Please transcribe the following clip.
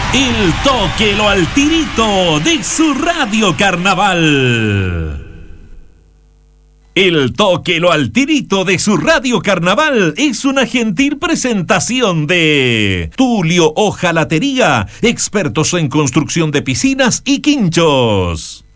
El Tóquelo al Tirito de su Radio Carnaval. El Tóquelo al Tirito de su Radio Carnaval es una gentil presentación de Tulio Hojalatería, expertos en construcción de piscinas y quinchos.